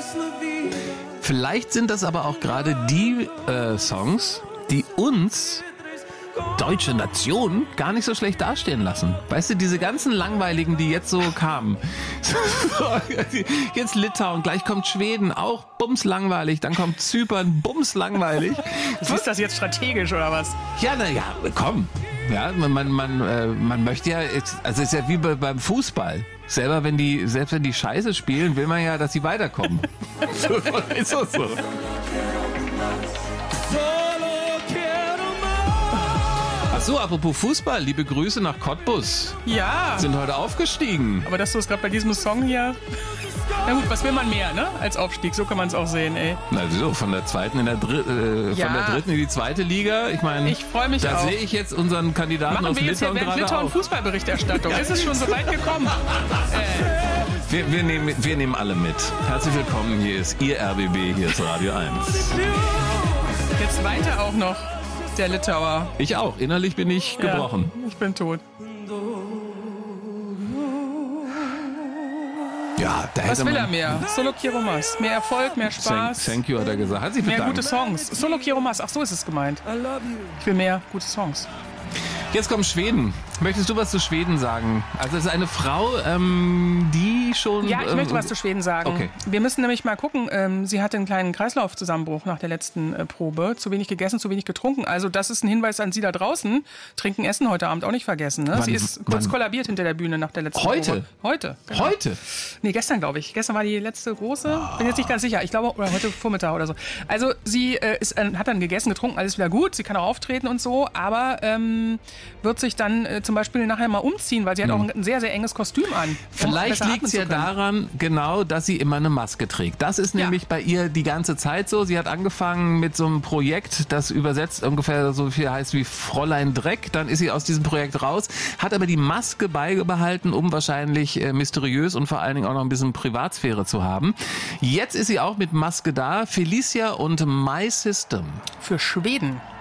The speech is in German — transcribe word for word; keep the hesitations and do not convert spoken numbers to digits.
Vielleicht sind das aber auch gerade die äh, Songs, die uns, deutsche Nation, gar nicht so schlecht dastehen lassen. Weißt du, diese ganzen langweiligen, die jetzt so kamen. Jetzt Litauen, gleich kommt Schweden, auch bumslangweilig. Dann kommt Zypern, bumslangweilig. Ist das jetzt strategisch oder was? Ja, na ja, komm. Ja, man, man, man, äh, man möchte ja, jetzt, also es ist ja wie bei, beim Fußball. Selber wenn die, selbst wenn die Scheiße spielen, will man ja, dass sie weiterkommen. Ist auch so. Ach so, apropos Fußball, liebe Grüße nach Cottbus. Ja. Sind heute aufgestiegen. Aber dass du es gerade bei diesem Song hier... Na gut, was will man mehr, ne? Als Aufstieg, so kann man es auch sehen, ey. Na so, von der zweiten in der dritten, äh, Ja. von der dritten in die zweite Liga. Ich meine, Ich freu mich da auch. sehe ich jetzt unseren Kandidaten Machen aus wir jetzt ja Litauen während gerade Litauen auf. Fußballberichterstattung. Ist es schon so weit gekommen? Äh, Wir, wir, nehmen, wir nehmen alle mit. Herzlich willkommen, hier ist Ihr R B B, hier ist Radio eins. jetzt weiter auch noch der Litauer. Ich auch, innerlich bin ich gebrochen. Ja, ich bin tot. Ja, da Was hätte will man... er mehr? Solo Kiromas. Mehr Erfolg, mehr Thank, Spaß, thank you, hat er gesagt. Hat sich mehr bedankt. gute Songs. Solo Kiromas, ach so ist es gemeint. Ich will mehr gute Songs. Jetzt kommt Schweden. Möchtest du was zu Schweden sagen? Also es ist eine Frau, ähm, die schon... Ja, ich ähm, möchte was zu Schweden sagen. Okay. Wir müssen nämlich mal gucken, ähm, sie hatte einen kleinen Kreislaufzusammenbruch nach der letzten äh, Probe. Zu wenig gegessen, zu wenig getrunken. Also das ist ein Hinweis an Sie da draußen. Trinken, essen heute Abend auch nicht vergessen. Ne? Wann- Sie ist kurz wann- kollabiert hinter der Bühne nach der letzten Heute? Probe. Heute? Genau. Heute? Nee, gestern glaube ich. Gestern war die letzte große. Bin jetzt nicht ganz sicher. Ich glaube, oder heute Vormittag oder so. Also sie äh, ist, äh, hat dann gegessen, getrunken, alles wieder gut. Sie kann auch auftreten und so. Aber ähm, wird sich dann äh, zum Beispiel nachher mal umziehen, weil sie hat auch ein, ein sehr, sehr enges Kostüm an. um Vielleicht besser liegt es atmen ja zu können. daran, genau, dass sie immer eine Maske trägt. Das ist Ja. nämlich bei ihr die ganze Zeit so. Sie hat angefangen mit so einem Projekt, das übersetzt ungefähr so viel heißt wie Fräulein Dreck. Dann ist sie aus diesem Projekt raus, hat aber die Maske beibehalten, um wahrscheinlich äh, mysteriös und vor allen Dingen auch noch ein bisschen Privatsphäre zu haben. Jetzt ist sie auch mit Maske da. Felicia und My System. Für Schweden.